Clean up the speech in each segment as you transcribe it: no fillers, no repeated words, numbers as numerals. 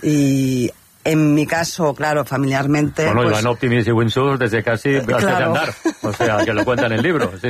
Y en mi caso, claro, familiarmente... Bueno, pues, Iván Optimis y Windsurf desde casi antes de andar. O sea, que lo cuentan en el libro. Sí.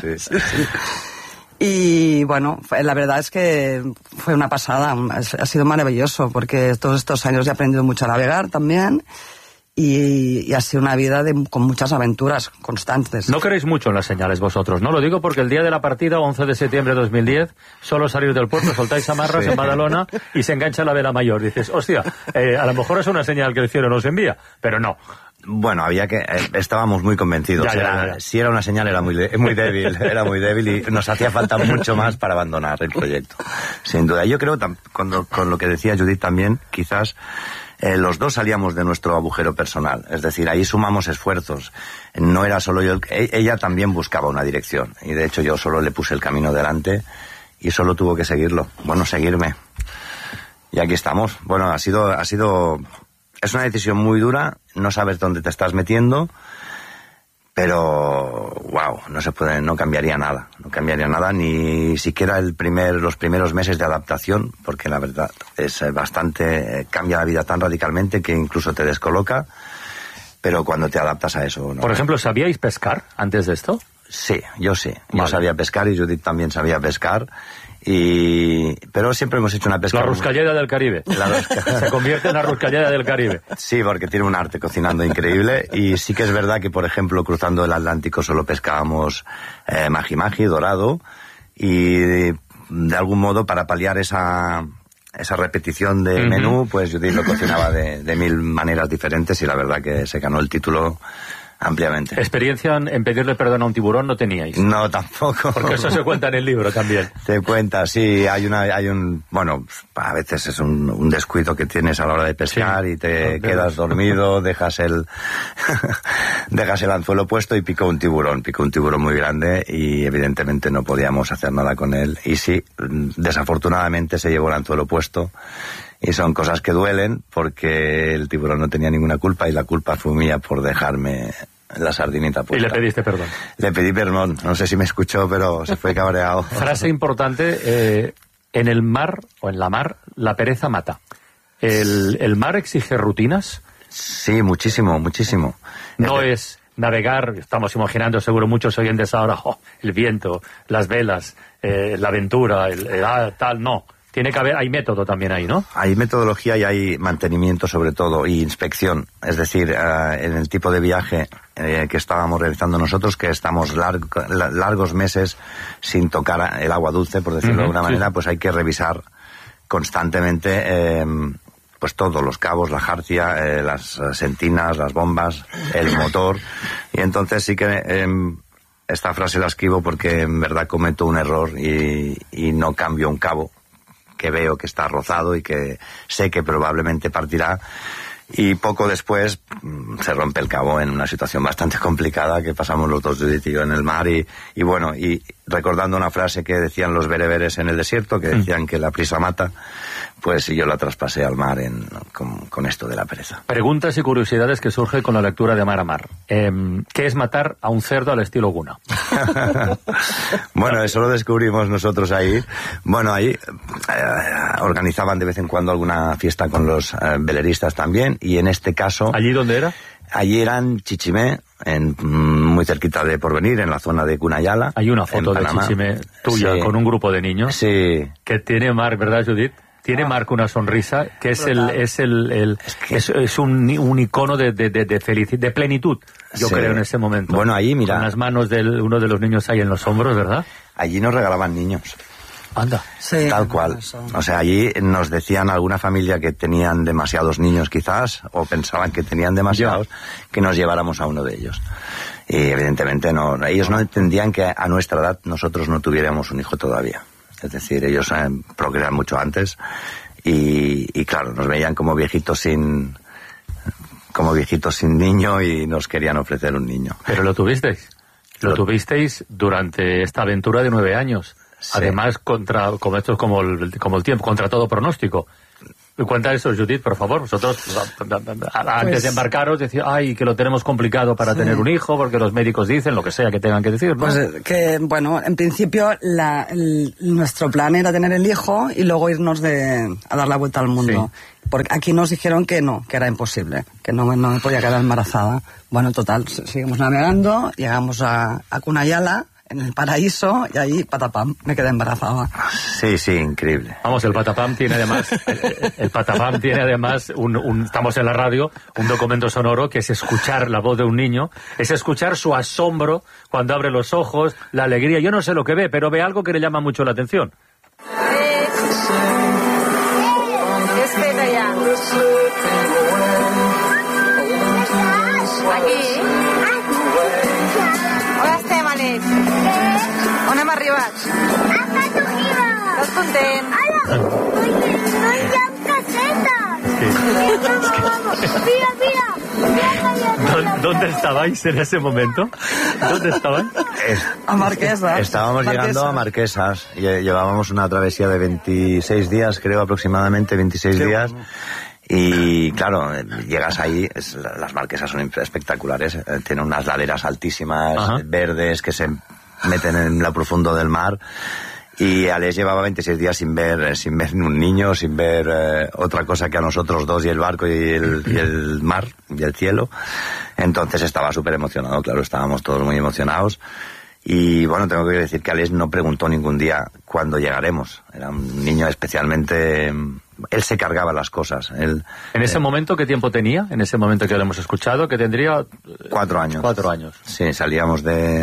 Y bueno, la verdad es que fue una pasada, ha sido maravilloso, porque todos estos años he aprendido mucho a navegar también, y ha sido una vida con muchas aventuras constantes. No queréis mucho en las señales vosotros, ¿no? Lo digo porque el día de la partida, 11 de septiembre de 2010, solo salir del puerto, soltáis amarras en Badalona y se engancha la vela mayor. Dices, hostia, a lo mejor es una señal que el cielo nos envía, pero no. Bueno, estábamos muy convencidos. Ya. Si era una señal era muy débil, era muy débil y nos hacía falta mucho más para abandonar el proyecto. Sin duda. Yo creo, con lo que decía Judith también, quizás los dos salíamos de nuestro agujero personal. Es decir, ahí sumamos esfuerzos. No era solo yo, ella también buscaba una dirección. Y de hecho yo solo le puse el camino delante y solo tuvo que seguirlo. Bueno, seguirme. Y aquí estamos. Bueno, ha sido... Es una decisión muy dura, no sabes dónde te estás metiendo, pero no cambiaría nada, ni siquiera los primeros meses de adaptación, porque la verdad es bastante, cambia la vida tan radicalmente que incluso te descoloca, pero cuando te adaptas a eso... ¿no? Por ejemplo, ¿sabíais pescar antes de esto? Sí, yo sí. Vale. Yo sabía pescar y Judith también sabía pescar. Pero siempre hemos hecho una pesca... La ruscalleda del Caribe. Se convierte en la ruscalleda del Caribe. Sí, porque tiene un arte cocinando increíble. Y sí que es verdad que, por ejemplo, cruzando el Atlántico solo pescábamos maji-maji, dorado. Y de algún modo, para paliar esa repetición de menú, pues Judith lo cocinaba de 1000 maneras diferentes y la verdad que se ganó el título ampliamente. ¿Experiencia en pedirle perdón a un tiburón no teníais? No, tampoco. Porque eso se cuenta en el libro también. Se cuenta, sí, bueno, a veces es un descuido que tienes a la hora de pescar y te quedas dormido, dejas el anzuelo puesto y picó un tiburón muy grande y evidentemente no podíamos hacer nada con él. Y sí, desafortunadamente se llevó el anzuelo puesto. Y son cosas que duelen porque el tiburón no tenía ninguna culpa y la culpa fue mía por dejarme la sardinita puesta. ¿Y le pediste perdón? Le pedí perdón. No sé si me escuchó, pero se fue cabreado. Frase importante, en el mar o en la mar, la pereza mata. ¿El mar exige rutinas? Sí, muchísimo. No es navegar, estamos imaginando seguro muchos oyentes ahora, el viento, las velas, la aventura, tal, no. Tiene que haber, hay método también ahí, ¿no? Hay metodología y hay mantenimiento sobre todo, y inspección. Es decir, en el tipo de viaje que estábamos realizando nosotros, que estamos largos meses sin tocar el agua dulce, por decirlo de alguna manera, pues hay que revisar constantemente pues todos los cabos, la jarcia, las sentinas, las bombas, el motor. Y entonces sí que esta frase la escribo porque en verdad cometo un error y no cambio un cabo que veo que está rozado y que sé que probablemente partirá, y poco después se rompe el cabo en una situación bastante complicada que pasamos los dos, Judith y yo, en el mar y recordando una frase que decían los bereberes en el desierto, que decían que la prisa mata, pues yo la traspasé al mar con esto de la pereza. Preguntas y curiosidades que surgen con la lectura de Mar a Mar. ¿Qué es matar a un cerdo al estilo Guna? Bueno, eso lo descubrimos nosotros ahí. Bueno, ahí organizaban de vez en cuando alguna fiesta con los veleristas también, y en este caso... ¿Allí dónde era? Allí era en Chichimé, muy cerquita de Porvenir, en la zona de Cunayala. Hay una foto de Chichimé tuya, sí, con un grupo de niños. Sí. Que tiene Marc, ¿verdad, Judith? Tiene Marc una sonrisa que es un icono de felicidad, de plenitud, yo creo, en ese momento. Bueno, ahí, mira. Con las manos de uno de los niños ahí en los hombros, ¿verdad? Allí nos regalaban niños. Anda. Sí, tal cual. O sea, allí nos decían alguna familia que tenían demasiados niños quizás, o pensaban que tenían demasiados, que nos lleváramos a uno de ellos. Y evidentemente no, ellos no entendían que a nuestra edad nosotros no tuviéramos un hijo todavía. Es decir, ellos procrean mucho antes y claro, nos veían como viejitos sin niño y nos querían ofrecer un niño. Pero lo tuvisteis. Lo tuvisteis durante esta aventura de 9 años. Sí. Además, como el tiempo, contra todo pronóstico. Cuenta eso, Judith, por favor. Vosotros, antes de embarcaros, decís, ay, que lo tenemos complicado para tener un hijo, porque los médicos dicen lo que sea que tengan que decir, ¿no? Pues que, bueno, en principio nuestro plan era tener el hijo y luego irnos a dar la vuelta al mundo. Sí. Porque aquí nos dijeron que no, que era imposible, que no me podía quedar embarazada. Bueno, total, seguimos navegando, llegamos a Cunayala, en el paraíso, y ahí, patapam, me quedé embarazada. Sí, increíble. Vamos, el patapam tiene además, estamos en la radio, un documento sonoro que es escuchar la voz de un niño, es escuchar su asombro cuando abre los ojos, la alegría. Yo no sé lo que ve, pero ve algo que le llama mucho la atención. On hem arribat? A Catoguina. Estàs content? Hola. No hi ha casetas. Mira. ¿Dónde estabais en ese momento? ¿Dónde estaban? A Marquesas. Estábamos llegando a Marquesas. Llevábamos una travesía de 26 días, creo aproximadamente, 26 días. Bueno. Y claro, llegas ahí, las Marquesas son espectaculares, tienen unas laderas altísimas, ajá, verdes, que se meten en lo profundo del mar. Y Aleix llevaba 26 días sin ver ni un niño, sin ver otra cosa que a nosotros dos y el barco y el mar y el cielo. Entonces estaba súper emocionado, claro, estábamos todos muy emocionados. Y bueno, tengo que decir que Aleix no preguntó ningún día cuándo llegaremos. Era un niño especialmente... Él se cargaba las cosas. En ese momento, ¿qué tiempo tenía? En ese momento que lo hemos escuchado, que tendría... 4 años. 4 años. Sí, salimos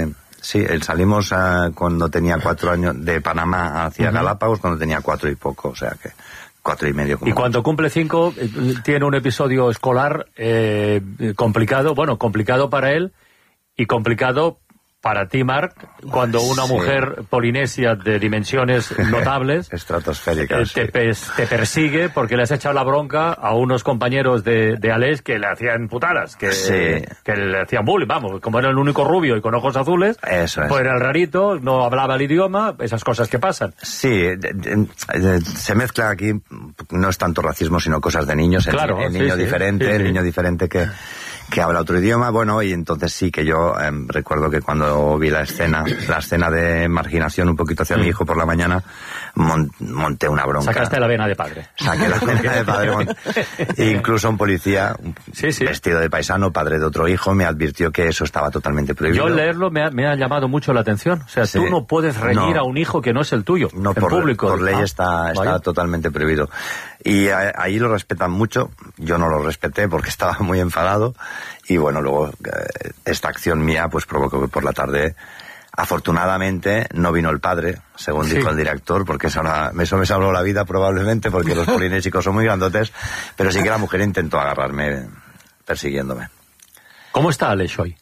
cuando tenía 4 años de Panamá hacia Galápagos, cuando tenía 4 y poco, o sea que 4 y medio. Y cuando cumple 5, tiene un episodio escolar complicado, bueno, complicado para él y complicado para ti, Marc, cuando una mujer polinesia de dimensiones notables estratosféricas, te persigue porque le has echado la bronca a unos compañeros de Aleix que le hacían putadas, que le hacían bullying, vamos, como era el único rubio y con ojos azules, eso es. Pues era el rarito, no hablaba el idioma, esas cosas que pasan. Sí, se mezcla aquí, no es tanto racismo, sino cosas de niños, claro, el niño diferente, el niño diferente que habla otro idioma, bueno, y entonces sí que yo recuerdo que cuando vi la escena de marginación un poquito hacia mi hijo por la mañana, monté una bronca. Sacaste la vena de padre. Saqué la vena de padre. Incluso un policía vestido de paisano, padre de otro hijo, me advirtió que eso estaba totalmente prohibido. Yo al leerlo me ha llamado mucho la atención. O sea, tú no puedes reñir a un hijo que no es el tuyo, no, en público. Por ley está totalmente prohibido. Y ahí lo respetan mucho, yo no lo respeté porque estaba muy enfadado. Y bueno, luego esta acción mía pues provocó que por la tarde, afortunadamente, no vino el padre, según dijo el director, porque eso me salvó la vida probablemente, porque los polinésicos son muy grandotes, pero sí que la mujer intentó agarrarme persiguiéndome. ¿Cómo está Aleix hoy?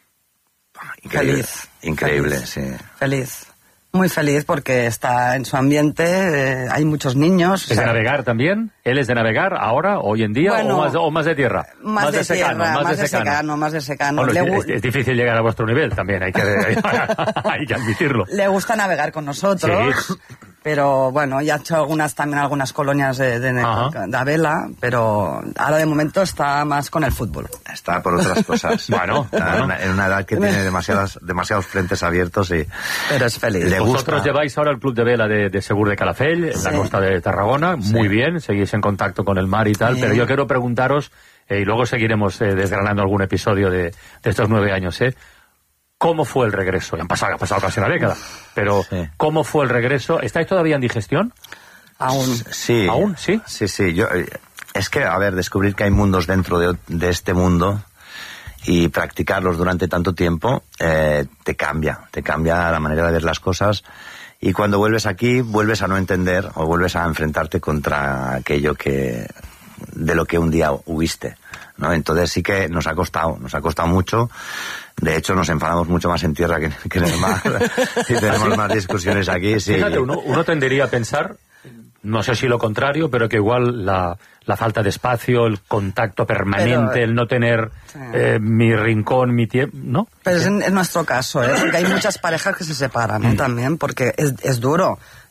Increíble, sí. Feliz. Muy feliz porque está en su ambiente, hay muchos niños. ¿Es de navegar también? ¿Él es de navegar ahora, hoy en día, bueno, o más de tierra? Más de secano. Bueno, es difícil llegar a vuestro nivel también, hay que admitirlo. Le gusta navegar con nosotros, pero bueno, ya ha hecho algunas colonias de vela, pero ahora de momento está más con el fútbol. Está por otras cosas. Bueno. En una edad que tiene demasiados frentes abiertos pero es feliz. Vosotros lleváis ahora el club de vela de Segur de Calafell, en la costa de Tarragona, muy bien, seguís en contacto con el mar y tal, pero yo quiero preguntaros, y luego seguiremos desgranando algún episodio de estos 9 años, ¿cómo fue el regreso? Ha pasado casi una década, pero ¿cómo fue el regreso? ¿Estáis todavía en digestión? Aún. Sí. ¿Aún? Sí. Sí. Es que, descubrir que hay mundos dentro de este mundo y practicarlos durante tanto tiempo te cambia la manera de ver las cosas, y cuando vuelves aquí vuelves a no entender o vuelves a enfrentarte contra aquello de lo que un día huiste, ¿no? Entonces sí que nos ha costado mucho. De hecho, nos enfadamos mucho más en tierra que en el mar y tenemos más discusiones aquí. Sí. Fíjate, uno tendería a pensar, no sé si lo contrario, pero que igual la falta de espacio, el contacto permanente, el no tener mi rincón, mi tiempo, ¿no? Pero es en nuestro caso, porque hay muchas parejas que se separan, también, porque es duro.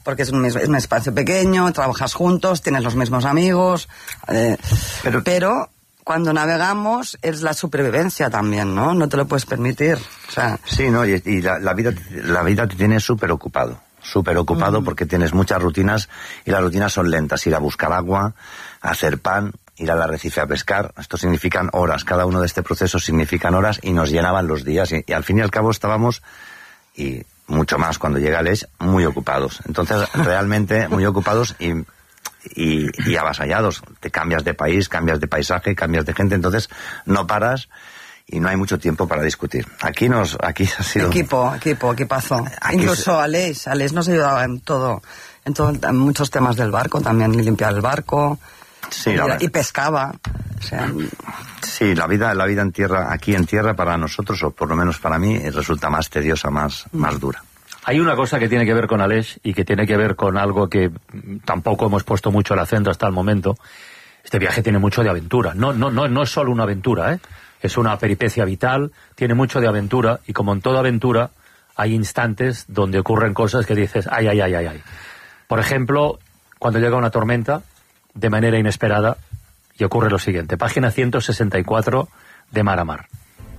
porque es un espacio pequeño, trabajas juntos, tienes los mismos amigos, pero cuando navegamos es la supervivencia también, ¿no? No te lo puedes permitir. O sea... Sí, ¿no? Y la vida te tiene súper ocupado porque tienes muchas rutinas y las rutinas son lentas. Ir a buscar agua, a hacer pan, ir al arrecife a pescar. Esto significan horas. Cada uno de este proceso significan horas y nos llenaban los días. Y al fin y al cabo estábamos, y mucho más cuando llega Aleix, muy ocupados. Entonces, realmente muy ocupados y avasallados. Te cambias de país, cambias de paisaje, cambias de gente. Entonces, no paras. Y no hay mucho tiempo para discutir. Aquí ha sido... Equipazo. Incluso Aleix nos ayudaba en en muchos temas del barco también, limpiar el barco, sí, y pescaba. O sea... Sí, la vida en tierra, aquí en tierra para nosotros, o por lo menos para mí, resulta más tediosa, más dura. Hay una cosa que tiene que ver con Aleix y que tiene que ver con algo que tampoco hemos puesto mucho el acento hasta el momento. Este viaje tiene mucho de aventura. No es solo una aventura, ¿eh? Es una peripecia vital, tiene mucho de aventura, y como en toda aventura, hay instantes donde ocurren cosas que dices, ay. Por ejemplo, cuando llega una tormenta, de manera inesperada, y ocurre lo siguiente. Página 164 de Mar a Mar.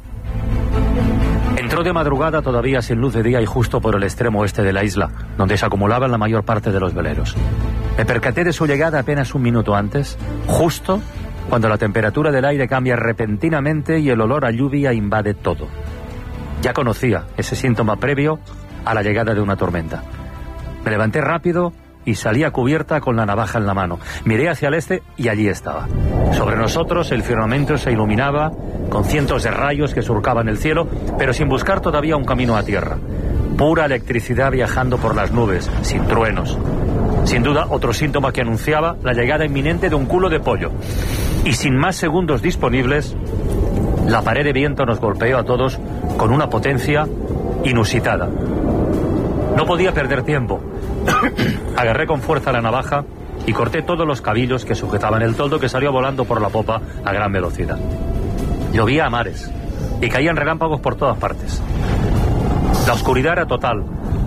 Entró de madrugada, todavía sin luz de día, y justo por el extremo oeste de la isla, donde se acumulaban la mayor parte de los veleros. Me percaté de su llegada apenas un minuto antes, justo cuando la temperatura del aire cambia repentinamente y el olor a lluvia invade todo. Ya conocía ese síntoma previo a la llegada de una tormenta. Me levanté rápido y salí a cubierta con la navaja en la mano. Miré hacia el este y allí estaba. Sobre nosotros el firmamento se iluminaba con cientos de rayos que surcaban el cielo, pero sin buscar todavía un camino a tierra. Pura electricidad viajando por las nubes, sin truenos. Sin duda, otro síntoma que anunciaba la llegada inminente de un culo de pollo. Y sin más segundos disponibles, la pared de viento nos golpeó a todos con una potencia inusitada. No podía perder tiempo. Agarré con fuerza la navaja y corté todos los cabillos que sujetaban el toldo, que salió volando por la popa a gran velocidad. Llovía a mares y caían relámpagos por todas partes. La oscuridad era total.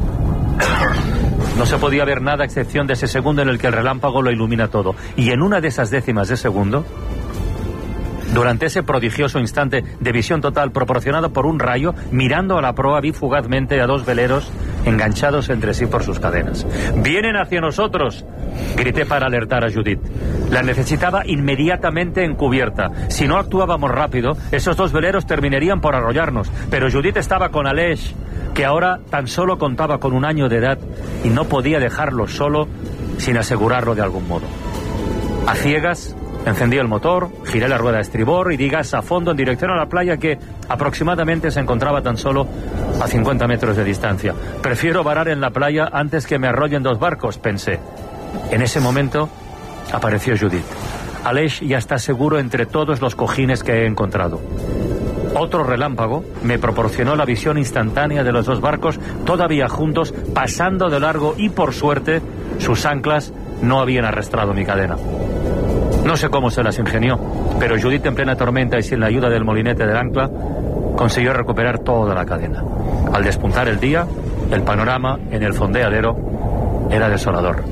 No se podía ver nada a excepción de ese segundo en el que el relámpago lo ilumina todo. Y en una de esas décimas de segundo, durante ese prodigioso instante de visión total proporcionado por un rayo, mirando a la proa vi fugazmente a dos veleros enganchados entre sí por sus cadenas. ¡Vienen hacia nosotros!, grité para alertar a Judith. La necesitaba inmediatamente en cubierta. Si no actuábamos rápido, esos dos veleros terminarían por arrollarnos. Pero Judith estaba con Aleix, que ahora tan solo contaba con 1 año de edad, y no podía dejarlo solo sin asegurarlo de algún modo. A ciegas, encendí el motor, giré la rueda a estribor y di gas a fondo en dirección a la playa, que aproximadamente se encontraba tan solo a 50 metros de distancia. Prefiero varar en la playa antes que me arrollen 2 barcos, pensé. En ese momento apareció Judith. Aleix ya está seguro entre todos los cojines que he encontrado. Otro relámpago me proporcionó la visión instantánea de los 2 barcos todavía juntos, pasando de largo, y por suerte sus anclas no habían arrastrado mi cadena. No sé cómo se las ingenió, pero Judith, en plena tormenta y sin la ayuda del molinete del ancla, consiguió recuperar toda la cadena. Al despuntar el día, el panorama en el fondeadero era desolador.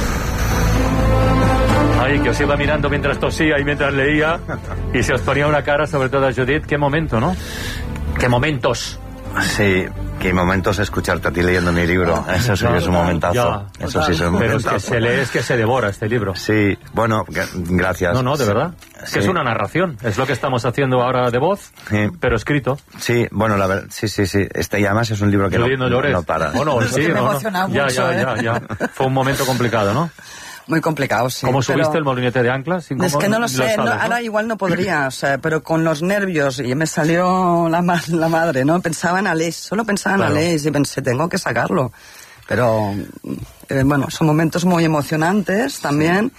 Ay, que os iba mirando mientras tosía y mientras leía, y se os ponía una cara, sobre todo a Judith. Qué momento, ¿no? Qué momentos. Sí, qué momentos escucharte a ti leyendo mi libro. Eso sí es un momentazo. Eso sí es un momentazo. Pero es que se lee, es que se devora este libro. Sí, bueno, gracias. No, de verdad. Es que es una narración. Es lo que estamos haciendo ahora de voz, sí, pero escrito. Sí, bueno, la verdad, sí. Y además es un libro que no para. Bueno, sí, me emociona mucho, ya. Fue un momento complicado, ¿no? Muy complicado, sí. ¿Cómo subiste el molinete de anclas? Es que no lo sé, sabes, ¿no? Ahora igual no podría, o sea, pero con los nervios, y me salió la madre, ¿no? Pensaba en Aleix, solo pensaba en Aleix, y pensé, tengo que sacarlo. Pero, bueno, son momentos muy emocionantes también,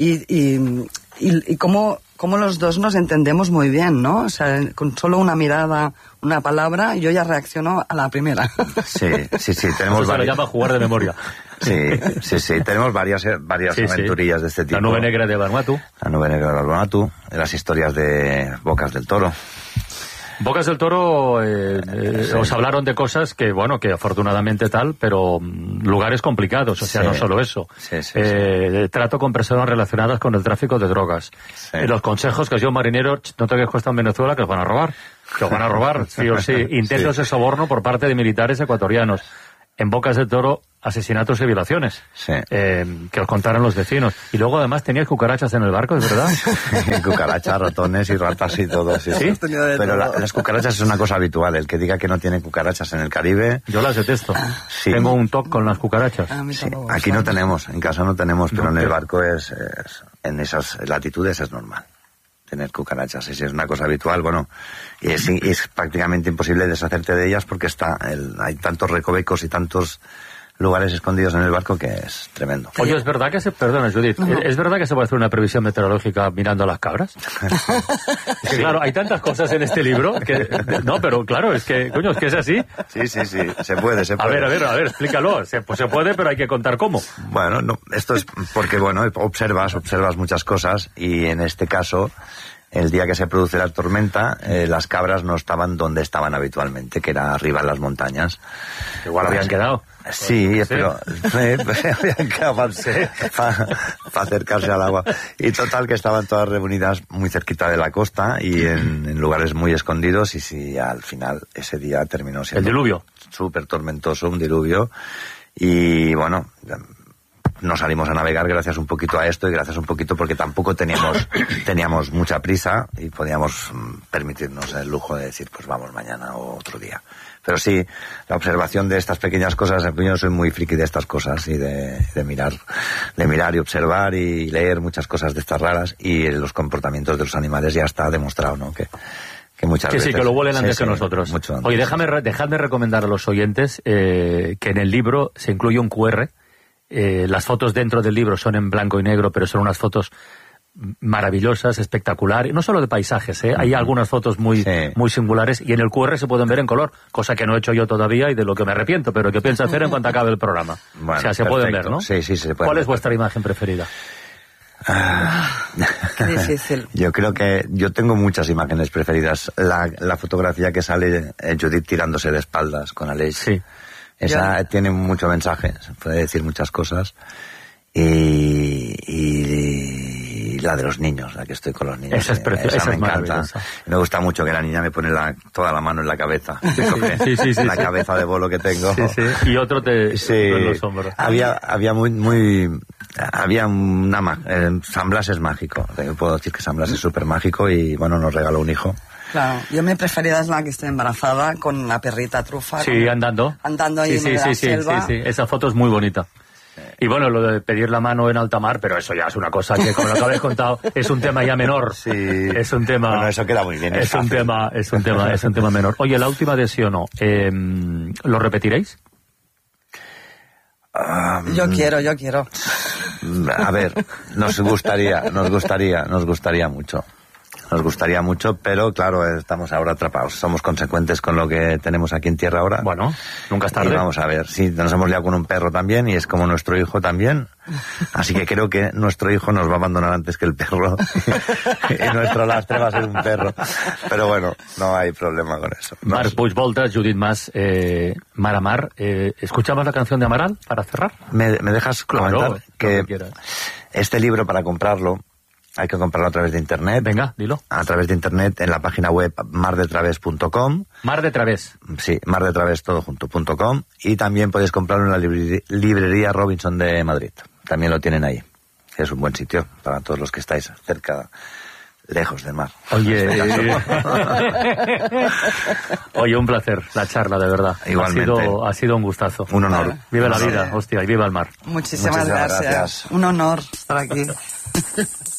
y cómo los dos nos entendemos muy bien, ¿no? O sea, con solo una mirada, una palabra, yo ya reacciono a la primera. Sí, tenemos varias. Se lo llama jugar de memoria. Sí, tenemos varias aventurillas de este tipo. La nube negra de Vanuatu. La nube negra de Vanuatu, las historias de Bocas del Toro. Bocas del Toro, os hablaron de cosas que, bueno, que afortunadamente tal, pero lugares complicados, o sea, no solo eso. Trato con personas relacionadas con el tráfico de drogas. Los consejos que os dio un marinero, no te cuesta en Venezuela, que os van a robar. Que os van a robar, sí o sí. Intentos de soborno por parte de militares ecuatorianos. En Bocas del Toro, asesinatos y violaciones. Que os contaron los vecinos. Y luego, además, teníais cucarachas en el barco, ¿es verdad? Cucarachas, ratones y ratas y todo. Sí. Pero las cucarachas es una cosa habitual. El que diga que no tiene cucarachas en el Caribe... Yo las detesto. Tengo un toque con las cucarachas. Aquí no tenemos, en casa no tenemos, pero en el barco en esas latitudes es normal tener cucarachas. Es una cosa habitual, bueno, y es prácticamente imposible deshacerte de ellas porque hay tantos recovecos y tantos lugares escondidos en el barco que es tremendo. Oye, ¿es verdad que perdona, Judith, ¿es verdad que se puede hacer una previsión meteorológica mirando a las cabras? Es que, claro, hay tantas cosas en este libro que... No, pero claro, es que, coño, es que es así. Sí, se puede. A ver, explícalo. Se puede, pero hay que contar cómo. Bueno, no, esto es porque, bueno, observas muchas cosas y en este caso... El día que se produce la tormenta, las cabras no estaban donde estaban habitualmente, que era arriba en las montañas. Igual habían quedado. Sí, pero habían quedado para acercarse al agua. Y total que estaban todas reunidas muy cerquita de la costa y en lugares muy escondidos y sí, al final ese día terminó siendo... El diluvio. Súper tormentoso, un diluvio. Y bueno... No salimos a navegar gracias un poquito a esto y gracias un poquito porque tampoco teníamos mucha prisa y podíamos permitirnos el lujo de decir pues vamos mañana o otro día. Pero sí, la observación de estas pequeñas cosas, yo soy muy friki de estas cosas y de mirar y observar y leer muchas cosas de estas raras y los comportamientos de los animales ya está demostrado, ¿no? Que muchas veces... Sí, que lo huelen antes que nosotros. Mucho antes. Oye, dejadme recomendar a los oyentes que en el libro se incluye un QR. Las fotos dentro del libro son en blanco y negro, pero son unas fotos maravillosas, espectaculares, no solo de paisajes, hay algunas fotos muy singulares y en el QR se pueden ver en color, cosa que no he hecho yo todavía y de lo que me arrepiento, pero que pienso hacer en cuanto acabe el programa. Bueno, o sea, se pueden ver, ¿no? Sí, se pueden. ¿Cuál es vuestra imagen preferida? Qué difícil. Yo creo que yo tengo muchas imágenes preferidas. La fotografía que sale Judith tirándose de espaldas con Aleix. Sí. Esa tiene mucho mensaje, se puede decir muchas cosas. Y la de los niños, la que estoy con los niños. Esa es preciosa, esa me encanta. Me gusta mucho que la niña me pone toda la mano en la cabeza. La cabeza de bolo que tengo. Sí. Y otro en los hombros. Había San Blas es mágico. Puedo decir que San Blas es súper mágico y bueno, nos regaló un hijo. Claro, yo mi preferida es la que estoy embarazada con la perrita trufa. Sí, andando. Andando ahí en la selva. Sí, esa foto es muy bonita. Y bueno, lo de pedir la mano en alta mar, pero eso ya es una cosa que, como lo que habéis contado, es un tema ya menor. Sí. Es un tema... Bueno, eso queda muy bien. Es un tema menor. Oye, la última de sí o no, ¿lo repetiréis? Yo quiero. A ver, nos gustaría mucho. Nos gustaría mucho, pero claro, estamos ahora atrapados. Somos consecuentes con lo que tenemos aquí en tierra ahora. Bueno, nunca es tarde. Y vamos a ver, sí, nos hemos liado con un perro también y es como nuestro hijo también. Así que creo que nuestro hijo nos va a abandonar antes que el perro. Y nuestro lastre va a ser un perro. Pero bueno, no hay problema con eso. Marc Puigvoltas, Judith Mas, Mar a Mar. ¿Escuchamos la canción de Amaral para cerrar? ¿Me dejas comentar que este libro para comprarlo hay que comprarlo a través de internet? Venga, dilo. A través de internet en la página web mardetraves.com. Mar de Través. Sí, mardetraves todo junto.com. Y también podéis comprarlo en la librería Robinson de Madrid. También lo tienen ahí. Es un buen sitio para todos los que estáis cerca, lejos del mar. Oye, oye, un placer la charla, de verdad. Igualmente. Ha sido un gustazo. Un honor. Viva la vida, hostia, y viva el mar. Muchísimas gracias. Un honor estar aquí.